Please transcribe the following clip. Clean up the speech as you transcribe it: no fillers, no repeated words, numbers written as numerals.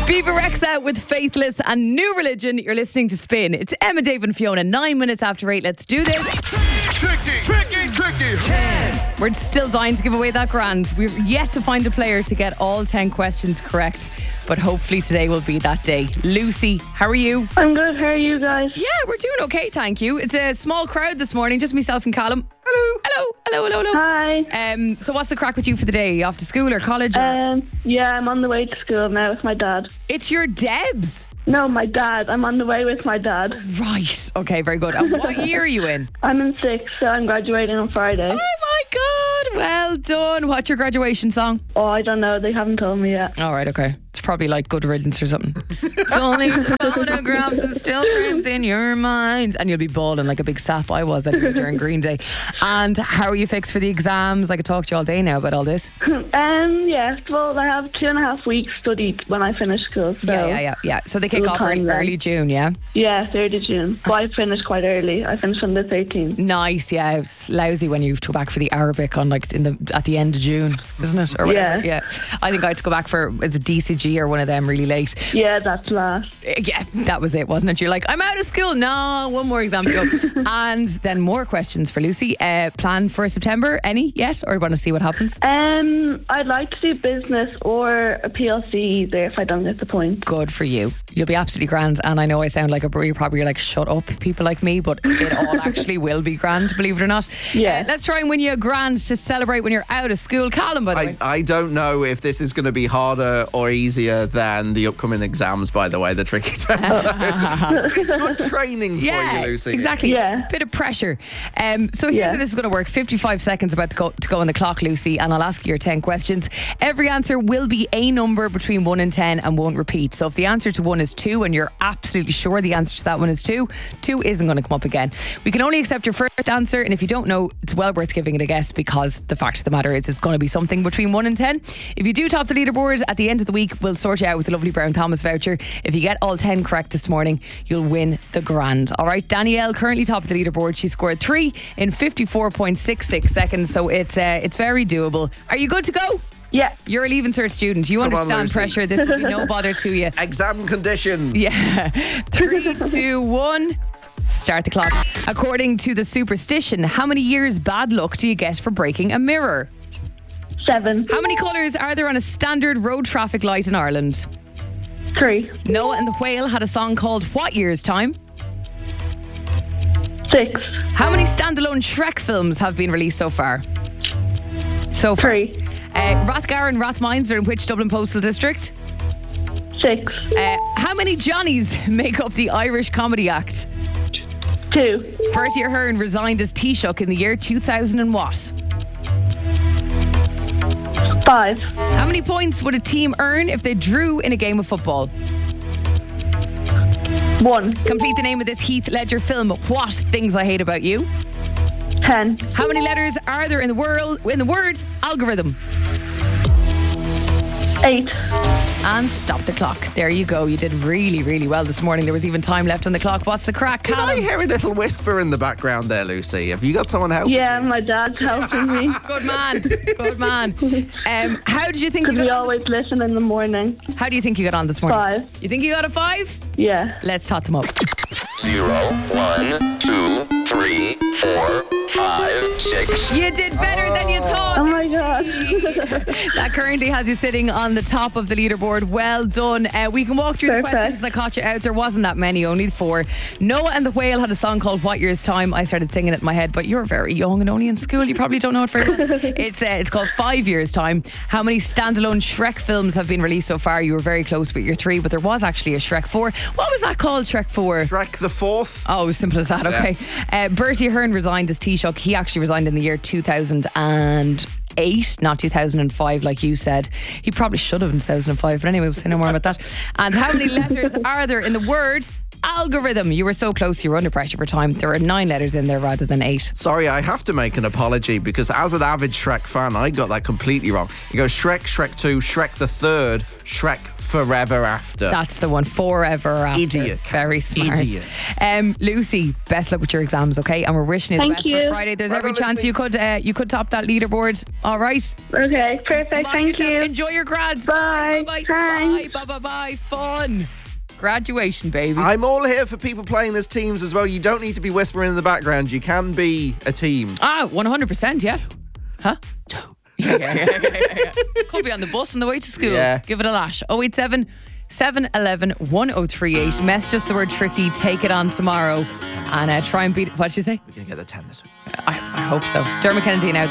Viva Rexa with Faithless and New Religion. You're listening to Spin. It's Emma, Dave and Fiona. 9 minutes after 8. Let's do this. Tricky. 10. We're still dying to give away that grand. We've yet to find a player to get all 10 questions correct, but hopefully today will be that day. Lucy, how are you? I'm good. How are you guys? Yeah, we're doing okay, thank you. It's a small crowd this morning, just myself and Callum. Hello. Hi. So what's the crack with you for the day? Are you off to school or college? Yeah, I'm on the way to school now with my dad. It's your Debs. No, my dad. I'm on the way with my dad. Right. Okay, very good. And what year are you in? I'm in 6th, so I'm graduating on Friday. Oh my God, well done. What's your graduation song? Oh, I don't know. They haven't told me yet. All right, okay. It's probably like Good Riddance or something. It's only the photographs and still frames in your mind. And you'll be bawling like a big sap. I was anyway during Green Day. And how are you fixed for the exams? I could talk to you all day now about all this. Yeah. Well, I have 2.5 weeks studied when I finish school. So Yeah. So they kick off early June, yeah? Yeah, 3rd of June. But I finished quite early. I finished on the 13th. Nice, yeah. It's lousy when you have to go back for the Arabic on at the end of June, isn't it? Or whatever. Yeah. I think I had to go back for it's a DCG or one of them really late. Yeah, that's last. Yeah, that was it, wasn't it? You're like, I'm out of school. No, one more exam to go. And then more questions for Lucy. Plan for September? Any yet? Or want to see what happens? I'd like to do business or a PLC either if I don't get the point. Good for you. You'll be absolutely grand. And I know I sound like a bro. You're probably like, shut up, people like me, but it all actually will be grand, believe it or not. Yeah. Let's try and win you a grand to celebrate when you're out of school. Callum, by the way. I don't know if this is going to be harder or easier than the upcoming exams, by the way, the tricky test. It's good training for you, Lucy. Exactly. Yeah. Bit of pressure. So here's how this is going to work. 55 seconds about to go on the clock, Lucy, and I'll ask you your 10 questions. Every answer will be a number between 1 and 10 and won't repeat. So if the answer to 1 is 2 and you're absolutely sure the answer to that one is 2 isn't going to come up again. We can only accept your first answer, and if you don't know, it's well worth giving it a guess because the fact of the matter is it's going to be something between 1 and 10. If you do top the leaderboard at the end of the week, we'll sort you out with the lovely Brown Thomas voucher. If you get all 10 correct this morning, you'll win the grand. All right, Danielle currently top of the leaderboard. She scored 3 in 54.66 seconds, so it's very doable. Are you good to go? Yeah. You're a Leaving Cert student. You understand pressure. This will be no bother to you. Exam conditions. Yeah. 3, 2, 1. Start the clock. According to the superstition, how many years bad luck do you get for breaking a mirror? 7. How many colours are there on a standard road traffic light in Ireland? 3. Noah and the Whale had a song called What Year's Time? 6. How many standalone Shrek films have been released so far? 3. Rathgar and Rathmines are in which Dublin postal district? 6. How many Johnnies make up the Irish comedy act? 2. Bertie Ahern resigned as Taoiseach in the year 2000 and what? 5. How many points would a team earn if they drew in a game of football? 1. Complete the name of this Heath Ledger film, What Things I Hate About You. 10. How many letters are there in the word algorithm? 8. And stop the clock. There you go. You did really, really well this morning. There was even time left on the clock. What's the crack, Can Callum? I hear a little whisper in the background there, Lucy? Have you got someone helping? Yeah, my dad's helping me. Good man. Good man. How did you think you Because we got on always listen in the morning. How do you think you got on this morning? 5. You think you got a 5? Yeah. Let's tot them up. 0, 1, 2, 3, 4, 5, 6. You did better than you thought. Oh my God. That currently has you sitting on the top of the leaderboard. Well done. We can walk through the questions that caught you out. There wasn't that many, only 4. Noah and the Whale had a song called What Year's Time. I started singing it in my head, but you're very young and only in school. You probably don't know it very well. It's called 5 Years Time. How many standalone Shrek films have been released so far? You were very close with your 3, but there was actually a Shrek 4. What was that called, Shrek 4? Shrek the 4th. Oh, simple as that, okay. Bertie Ahern resigned as Taoiseach. He actually resigned in the year 2008, not 2005 like you said. He probably should have in 2005, but anyway, we'll say no more about that. And how many letters are there in the word Algorithm. You were so close, you were under pressure for time. There are 9 letters in there rather than 8. Sorry, I have to make an apology because as an avid Shrek fan, I got that completely wrong. You go Shrek, Shrek 2, Shrek the Third, Shrek Forever After. That's the one, Forever After. Idiot. Very smart. Idiot. Lucy, best luck with your exams, okay? And we're wishing you the Thank best you. for Friday. There's Well every done, chance Lucy. you could top that leaderboard. All right. Okay, perfect. Mind Thank yourself. you. Enjoy your grads. Bye. Bye. Thanks. Bye. Bye. Bye. Fun. Graduation, baby. I'm all here for people playing as teams as well. You don't need to be whispering in the background. You can be a team. 100%, yeah. Huh? Yeah. Could be on the bus on the way to school. Yeah. Give it a lash. 087 711 1038. Mess just the word tricky. Take it on tomorrow and try and beat it. What'd you say? We're going to get the 10 this week. I hope so. Dermot Kennedy now.